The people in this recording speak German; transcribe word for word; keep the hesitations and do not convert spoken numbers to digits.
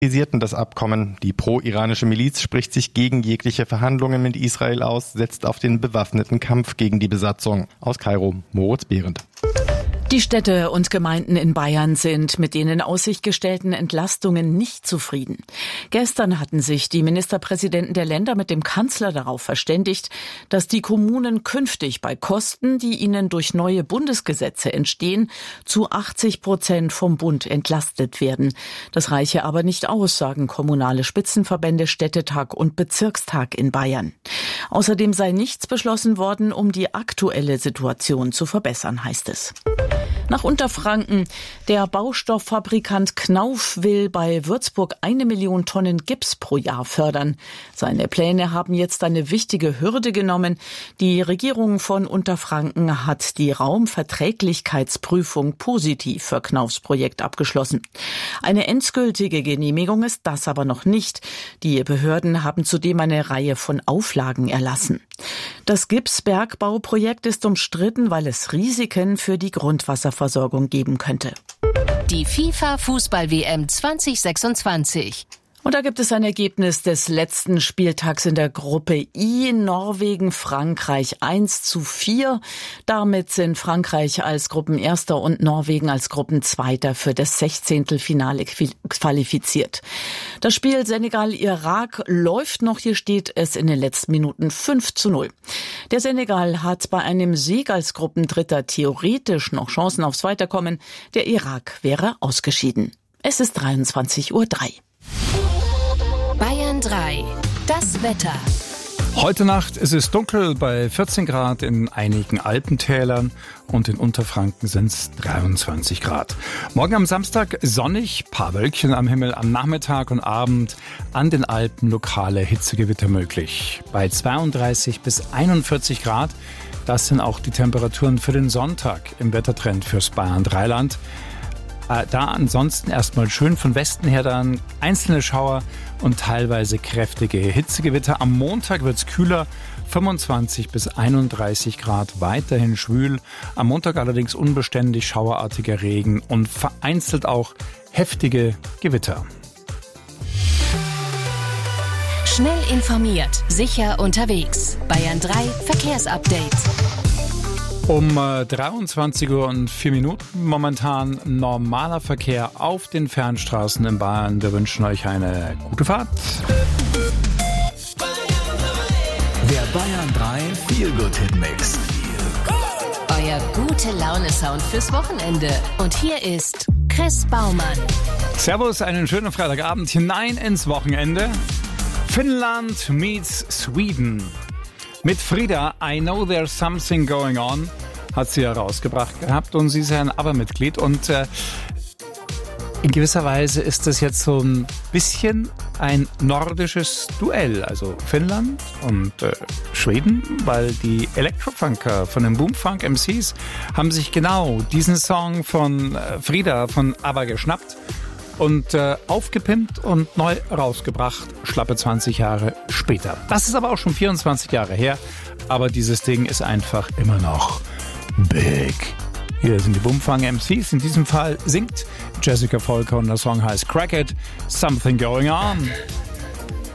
Das Abkommen. Die pro-iranische Miliz spricht sich gegen jegliche Verhandlungen mit Israel aus, setzt auf den bewaffneten Kampf gegen die Besatzung. Aus Kairo, Moritz Behrendt. Die Städte und Gemeinden in Bayern sind mit den in Aussicht gestellten Entlastungen nicht zufrieden. Gestern hatten sich die Ministerpräsidenten der Länder mit dem Kanzler darauf verständigt, dass die Kommunen künftig bei Kosten, die ihnen durch neue Bundesgesetze entstehen, zu achtzig Prozent vom Bund entlastet werden. Das reiche aber nicht aus, sagen kommunale Spitzenverbände Städtetag und Bezirkstag in Bayern. Außerdem sei nichts beschlossen worden, um die aktuelle Situation zu verbessern, heißt es. Nach Unterfranken. Der Baustofffabrikant Knauf will bei Würzburg eine Million Tonnen Gips pro Jahr fördern. Seine Pläne haben jetzt eine wichtige Hürde genommen. Die Regierung von Unterfranken hat die Raumverträglichkeitsprüfung positiv für Knaufs Projekt abgeschlossen. Eine endgültige Genehmigung ist das aber noch nicht. Die Behörden haben zudem eine Reihe von Auflagen erlassen. Das Gipsbergbauprojekt ist umstritten, weil es Risiken für die Grundwasserversorgung geben könnte. Die FIFA-Fußball-W M zwanzig sechsundzwanzig. Und da gibt es ein Ergebnis des letzten Spieltags in der Gruppe I. Norwegen, Frankreich eins zu vier. Damit sind Frankreich als Gruppenerster und Norwegen als Gruppenzweiter für das Sechzehntelfinale qualifiziert. Das Spiel Senegal-Irak läuft noch. Hier steht es in den letzten Minuten fünf zu null. Der Senegal hat bei einem Sieg als Gruppendritter theoretisch noch Chancen aufs Weiterkommen. Der Irak wäre ausgeschieden. Es ist dreiundzwanzig Uhr drei. Bayern drei. Das Wetter. Heute Nacht ist es dunkel bei vierzehn Grad in einigen Alpentälern und in Unterfranken sind es dreiundzwanzig Grad. Morgen am Samstag sonnig, paar Wölkchen am Himmel, am Nachmittag und Abend an den Alpen lokale Hitzegewitter möglich. Bei zweiunddreißig bis einundvierzig Grad, das sind auch die Temperaturen für den Sonntag im Wettertrend fürs Bayern drei Land. Da ansonsten erstmal schön von Westen her dann einzelne Schauer und teilweise kräftige Hitzegewitter. Am Montag wird es kühler, fünfundzwanzig bis einunddreißig Grad, weiterhin schwül. Am Montag allerdings unbeständig schauerartiger Regen und vereinzelt auch heftige Gewitter. Schnell informiert, sicher unterwegs. Bayern drei Verkehrsupdate. Um dreiundzwanzig Uhr und vier Minuten momentan normaler Verkehr auf den Fernstraßen in Bayern. Wir wünschen euch eine gute Fahrt. Der Bayern drei Feel-Good-Hit-Mix. Euer gute Laune-Sound fürs Wochenende. Und hier ist Chris Baumann. Servus, einen schönen Freitagabend hinein ins Wochenende. Finnland meets Sweden. Mit Frida, I Know There's Something Going On, hat sie herausgebracht gehabt und sie ist ja ein ABBA-Mitglied und äh, in gewisser Weise ist das jetzt so ein bisschen ein nordisches Duell, also Finnland und äh, Schweden, weil die Electrofunker von den Boomfunk M Cs haben sich genau diesen Song von äh, Frida von ABBA geschnappt und äh, aufgepimpt und neu rausgebracht, schlappe zwanzig Jahre später. Das ist aber auch schon vierundzwanzig Jahre her, aber dieses Ding ist einfach immer noch big. Hier sind die Boomfunk M Cs, in diesem Fall singt Jessica Volker und der Song heißt Crack It, Something Going On.